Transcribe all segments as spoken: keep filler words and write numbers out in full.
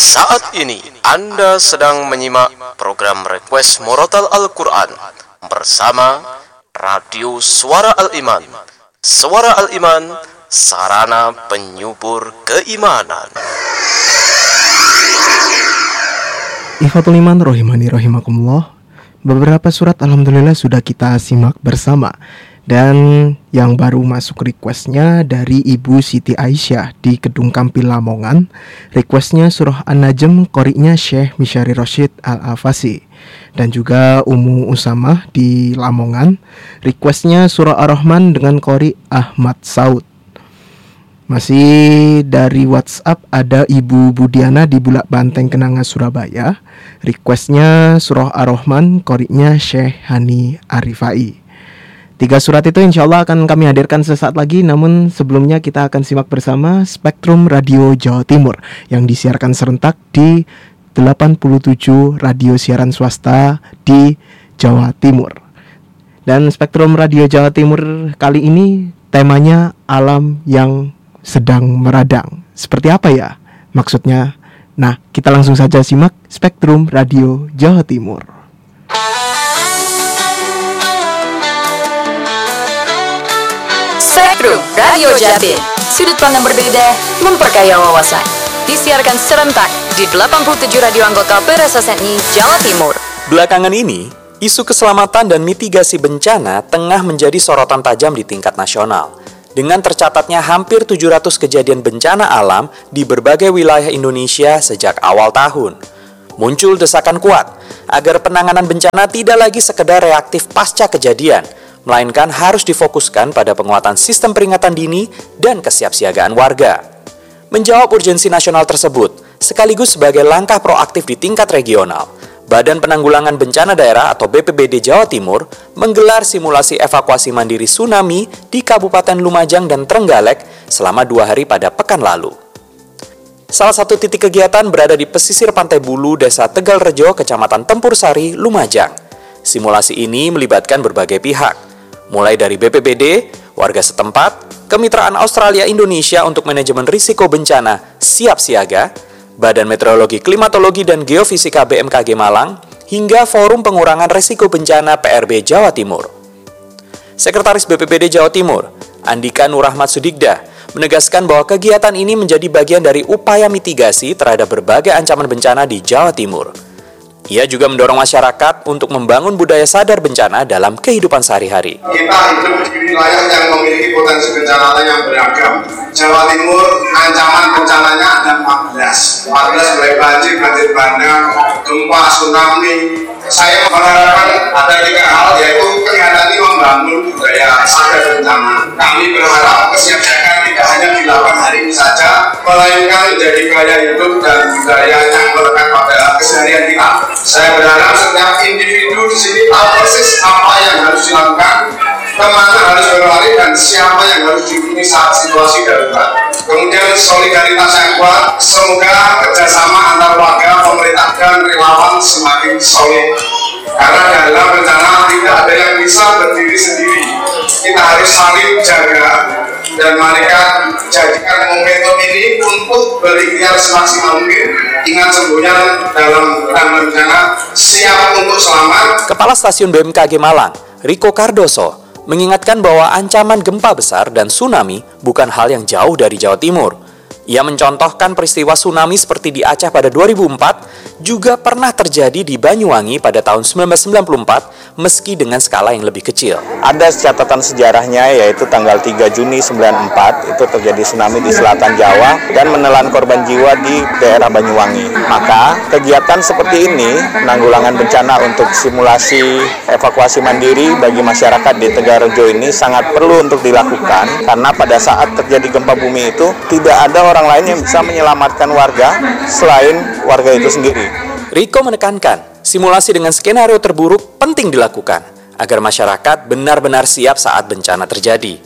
Saat ini Anda sedang menyimak program Request Murotal Al-Quran bersama Radio Suara Al-Iman. Suara Al-Iman, sarana penyubur keimanan. Ikhwatul iman rohimani rohimakumullah. Beberapa surat alhamdulillah sudah kita simak bersama. Dan yang baru masuk requestnya dari Ibu Siti Aisyah di Kedung Kampil Lamongan. Requestnya surah An-Najm, qori'nya Syekh Misyari Rosyid Al-Afasi. Dan juga Ummu Usamah di Lamongan. Requestnya surah Ar-Rahman dengan qori' Ahmad Saud. Masih dari WhatsApp ada Ibu Budiana di Bulak Banteng, Kenanga, Surabaya. Requestnya surah Ar-Rahman, qori'nya Syekh Hani Arifai. Tiga surat itu insya Allah akan kami hadirkan sesaat lagi. Namun sebelumnya kita akan simak bersama Spektrum Radio Jawa Timur yang disiarkan serentak di delapan puluh tujuh radio siaran swasta di Jawa Timur. Dan Spektrum Radio Jawa Timur kali ini temanya alam yang sedang meradang. Seperti apa ya maksudnya? Nah, kita langsung saja simak Spektrum Radio Jawa Timur. Spektrum Radio Jatim, sudut pandang berbeda, memperkaya wawasan. Disiarkan serentak di delapan puluh tujuh radio anggota P R S S N I Jawa Timur. Belakangan ini, isu keselamatan dan mitigasi bencana tengah menjadi sorotan tajam di tingkat nasional. Dengan tercatatnya hampir tujuh ratus kejadian bencana alam di berbagai wilayah Indonesia sejak awal tahun. Muncul desakan kuat agar penanganan bencana tidak lagi sekedar reaktif pasca kejadian, melainkan harus difokuskan pada penguatan sistem peringatan dini dan kesiapsiagaan warga. Menjawab urgensi nasional tersebut, sekaligus sebagai langkah proaktif di tingkat regional, Badan Penanggulangan Bencana Daerah atau B P B D Jawa Timur menggelar simulasi evakuasi mandiri tsunami di Kabupaten Lumajang dan Trenggalek selama dua hari pada pekan lalu. Salah satu titik kegiatan berada di pesisir Pantai Bulu, Desa Tegal Rejo, Kecamatan Tempur Sari, Lumajang. Simulasi ini melibatkan berbagai pihak, mulai dari B P B D, warga setempat, Kemitraan Australia Indonesia untuk Manajemen Risiko Bencana Siap Siaga, Badan Meteorologi, Klimatologi dan Geofisika B M K G Malang, hingga Forum Pengurangan Risiko Bencana P R B Jawa Timur. Sekretaris B P B D Jawa Timur, Andika Nurrahmat Sudikda, menegaskan bahwa kegiatan ini menjadi bagian dari upaya mitigasi terhadap berbagai ancaman bencana di Jawa Timur. Ia juga mendorong masyarakat untuk membangun budaya sadar bencana dalam kehidupan sehari-hari. Kita hidup di wilayah yang memiliki potensi bencana yang beragam. Jawa Timur, ancaman bencananya ada empat belas. empat belas mulai banjir, banjir bandang, gempa, tsunami. Saya mengharapkan ada tiga hal, yaitu kegiatan ini membangun budaya sadar bencana. Kami berharap kesiapsiagaan tidak hanya dilakukan hari ini saja, melainkan menjadi gaya hidup dan budaya yang melekat pada keseharian kita. Saya berharap setiap individu di sini tahu persis apa yang harus dilakukan, kemana harus berlari, dan siapa yang harus dihubungi saat situasi darurat. Kemudian solidaritas yang kuat, semoga kerjasama antar warga, pemerintah, dan relawan semakin solid. Karena dalam bencana tidak ada yang bisa berdiri sendiri. Kita harus saling jaga, dan mereka jadikan momentum ini untuk berikhtiar semaksimal mungkin. Ingat sembunyian dalam penanganan bencana, siap untuk selamat. Kepala Stasiun B M K G Malang, Riko Cardoso, mengingatkan bahwa ancaman gempa besar dan tsunami bukan hal yang jauh dari Jawa Timur. Ia mencontohkan peristiwa tsunami seperti di Aceh pada dua ribu empat, juga pernah terjadi di Banyuwangi pada tahun sembilan belas sembilan puluh empat, meski dengan skala yang lebih kecil. Ada catatan sejarahnya, yaitu tanggal tiga Juni sembilan puluh empat, itu terjadi tsunami di selatan Jawa dan menelan korban jiwa di daerah Banyuwangi. Maka kegiatan seperti ini, penanggulangan bencana untuk simulasi evakuasi mandiri bagi masyarakat di Tegalrejo ini sangat perlu untuk dilakukan, karena pada saat terjadi gempa bumi itu tidak ada orang orang lain yang bisa menyelamatkan warga selain warga itu sendiri. Riko menekankan, simulasi dengan skenario terburuk penting dilakukan agar masyarakat benar-benar siap saat bencana terjadi.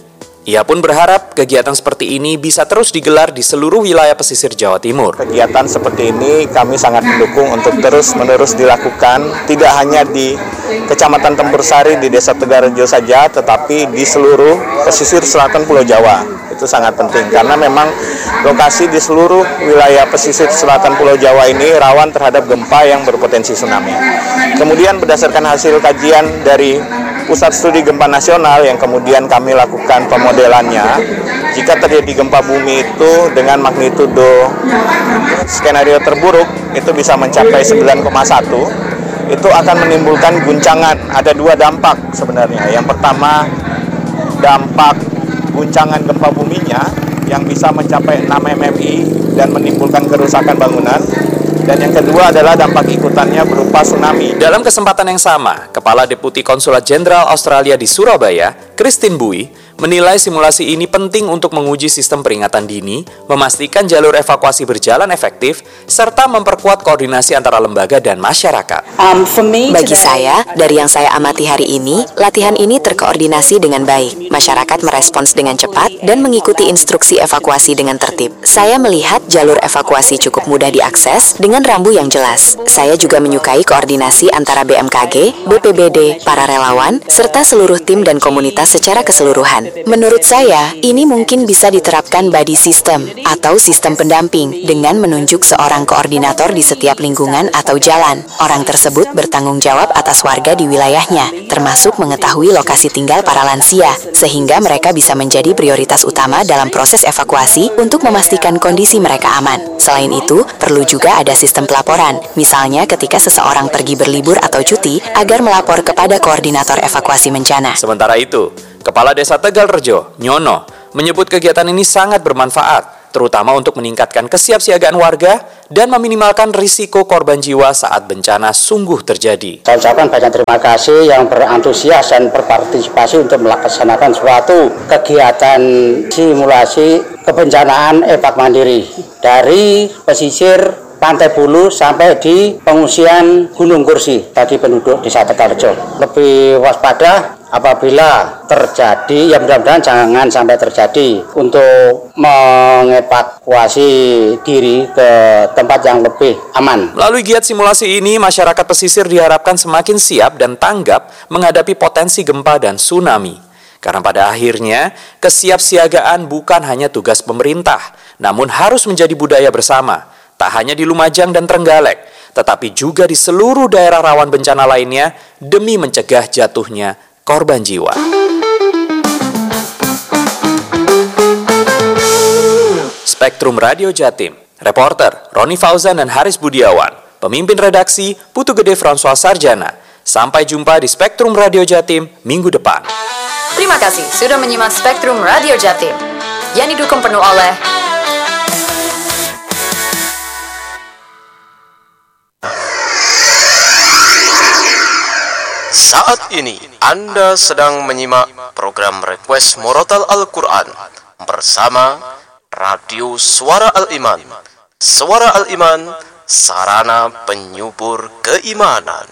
Ia pun berharap kegiatan seperti ini bisa terus digelar di seluruh wilayah pesisir Jawa Timur. Kegiatan seperti ini kami sangat mendukung untuk terus-menerus dilakukan, tidak hanya di Kecamatan Tempur Sari di Desa Tegarejo saja, tetapi di seluruh pesisir selatan Pulau Jawa. Itu sangat penting karena memang lokasi di seluruh wilayah pesisir selatan Pulau Jawa ini rawan terhadap gempa yang berpotensi tsunami. Kemudian berdasarkan hasil kajian dari Pusat Studi Gempa Nasional yang kemudian kami lakukan pemodelannya, jika terjadi gempa bumi itu dengan magnitudo skenario terburuk itu bisa mencapai sembilan koma satu, itu akan menimbulkan guncangan. Ada dua dampak sebenarnya. Yang pertama, dampak guncangan gempa buminya yang bisa mencapai enam milimeter dan menimbulkan kerusakan bangunan. Dan yang kedua adalah dampak ikutannya berupa tsunami. Dalam kesempatan yang sama, Kepala Deputi Konsulat Jenderal Australia di Surabaya, Christine Bui, menilai simulasi ini penting untuk menguji sistem peringatan dini, memastikan jalur evakuasi berjalan efektif, serta memperkuat koordinasi antara lembaga dan masyarakat. Um, Bagi saya, dari yang saya amati hari ini, latihan ini terkoordinasi dengan baik. Masyarakat merespons dengan cepat dan mengikuti instruksi evakuasi dengan tertib. Saya melihat jalur evakuasi cukup mudah diakses dengan rambu yang jelas. Saya juga menyukai koordinasi antara B M K G, B P B D, para relawan, serta seluruh tim dan komunitas secara keseluruhan. Menurut saya, ini mungkin bisa diterapkan body system atau sistem pendamping dengan menunjuk seorang koordinator di setiap lingkungan atau jalan. Orang tersebut bertanggung jawab atas warga di wilayahnya, termasuk mengetahui lokasi tinggal para lansia, sehingga mereka bisa menjadi prioritas utama dalam proses evakuasi untuk memastikan kondisi mereka aman. Selain itu, perlu juga ada sistem pelaporan, misalnya ketika seseorang pergi berlibur atau cuti, agar melapor kepada koordinator evakuasi bencana. Sementara itu, Kepala Desa Tegalrejo, Nyono, menyebut kegiatan ini sangat bermanfaat, terutama untuk meningkatkan kesiapsiagaan warga dan meminimalkan risiko korban jiwa saat bencana sungguh terjadi. Saya ucapkan banyak terima kasih yang berantusias dan berpartisipasi untuk melaksanakan suatu kegiatan simulasi kebencanaan evakuasi mandiri dari pesisir Pantai Bulu sampai di pengungsian Gunung Kursi bagi penduduk Desa Tegalrejo. Lebih waspada apabila terjadi, ya mudah-mudahan jangan sampai terjadi, untuk mengevakuasi diri ke tempat yang lebih aman. Melalui giat simulasi ini, masyarakat pesisir diharapkan semakin siap dan tanggap menghadapi potensi gempa dan tsunami. Karena pada akhirnya, kesiapsiagaan bukan hanya tugas pemerintah, namun harus menjadi budaya bersama. Tak hanya di Lumajang dan Trenggalek, tetapi juga di seluruh daerah rawan bencana lainnya demi mencegah jatuhnya korban jiwa. Spektrum Radio Jatim, reporter Roni Fauzan dan Haris Budiawan, pemimpin redaksi Putu Gede François Sarjana. Sampai jumpa di Spektrum Radio Jatim minggu depan. Terima kasih sudah menyimak Spektrum Radio Jatim yang didukung penuh oleh Saat ini Anda sedang menyimak program Request Murotal Al-Quran bersama Radio Suara Al-Iman. Suara Al-Iman, sarana penyubur keimanan.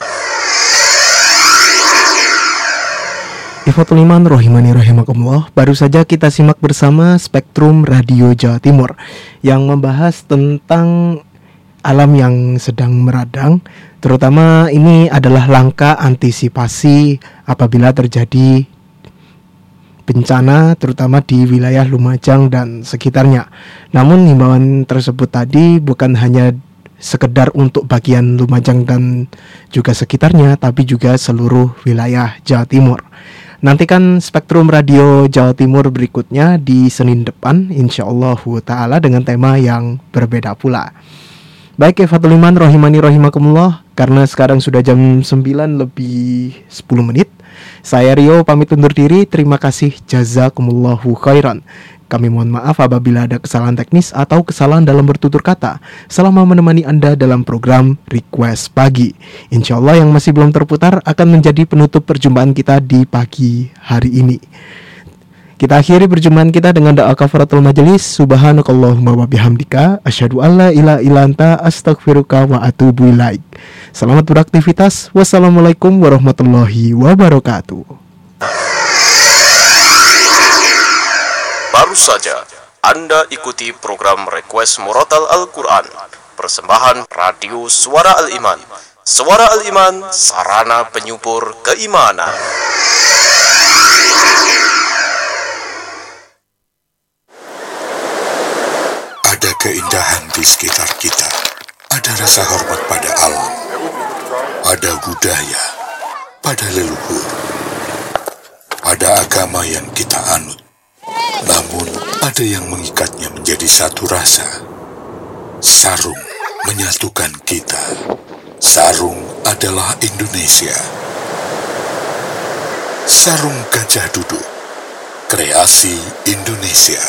Ikhwatul Iman Rohimani Rahimakumullah. Baru saja kita simak bersama Spektrum Radio Jawa Timur yang membahas tentang alam yang sedang meradang. Terutama ini adalah langkah antisipasi apabila terjadi bencana, terutama di wilayah Lumajang dan sekitarnya. Namun himbauan tersebut tadi bukan hanya sekedar untuk bagian Lumajang dan juga sekitarnya, tapi juga seluruh wilayah Jawa Timur. Nantikan Spektrum Radio Jawa Timur berikutnya di Senin depan, insyaallah ta'ala, dengan tema yang berbeda pula. Baik, Ikhwatul Iman Rohimani Rahimakumullah, karena sekarang sudah jam sembilan lebih sepuluh menit. Saya Rio pamit undur diri. Terima kasih, jazakumullahu khairan. Kami mohon maaf apabila ada kesalahan teknis atau kesalahan dalam bertutur kata selama menemani Anda dalam program Request Pagi. Insya Allah yang masih belum terputar akan menjadi penutup perjumpaan kita di pagi hari ini. Kita akhiri perjumpaan kita dengan doa kafaratul majelis. Subhanakallahumma wa bihamdika asyhadu an la ilaha illa anta astaghfiruka wa atubu ilaik. Selamat beraktivitas. Wassalamualaikum warahmatullahi wabarakatuh. Baru saja Anda ikuti program Request Murotal Al-Quran, persembahan Radio Suara Al-Iman. Suara Al-Iman, sarana penyubur keimanan. Ada keindahan di sekitar kita. Ada rasa hormat pada alam. Ada budaya pada leluhur. Ada agama yang kita anut. Namun ada yang mengikatnya menjadi satu rasa. Sarung menyatukan kita. Sarung adalah Indonesia. Sarung Gajah Duduk, kreasi Indonesia.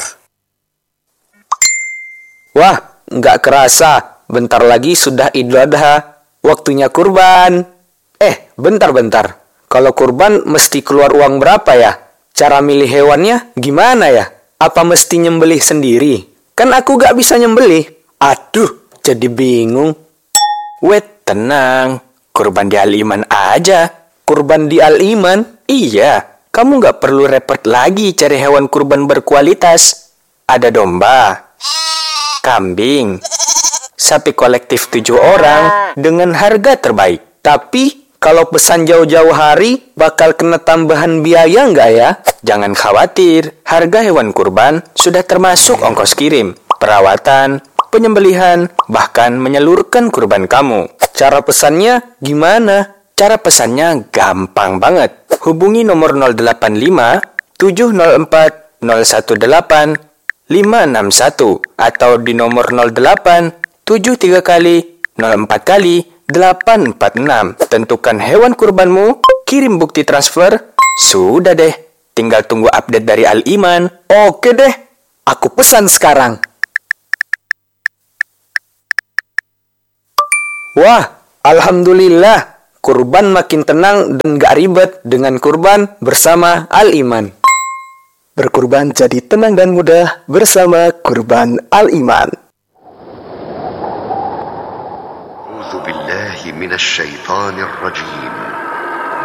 Wah, nggak kerasa. Bentar lagi sudah Idul Adha. Waktunya kurban. Eh, bentar-bentar. Kalau kurban mesti keluar uang berapa ya? Cara milih hewannya gimana ya? Apa mesti nyembelih sendiri? Kan aku gak bisa nyembelih. Aduh, jadi bingung. Wait, tenang. Kurban di Al-Iman aja. Kurban di Al-Iman? Iya. Kamu gak perlu repot lagi cari hewan kurban berkualitas. Ada domba, kambing, sapi kolektif tujuh orang dengan harga terbaik. Tapi kalau pesan jauh-jauh hari, bakal kena tambahan biaya nggak ya? Jangan khawatir, harga hewan kurban sudah termasuk ongkos kirim, perawatan, penyembelihan, bahkan menyalurkan kurban kamu. Cara pesannya gimana? Cara pesannya gampang banget. Hubungi nomor nol delapan lima tujuh nol empat nol satu delapan lima enam satu atau di nomor nol delapan tujuh tiga kali nol empat kali delapan empat enam. Tentukan hewan kurbanmu, kirim bukti transfer, sudah deh. Tinggal tunggu update dari Al-Iman. Oke deh, aku pesan sekarang. Wah, alhamdulillah. Kurban makin tenang dan gak ribet dengan kurban bersama Al-Iman. Berkurban jadi tenang dan mudah bersama Kurban Al-Iman. أعوذ بالله من الشيطان الرجيم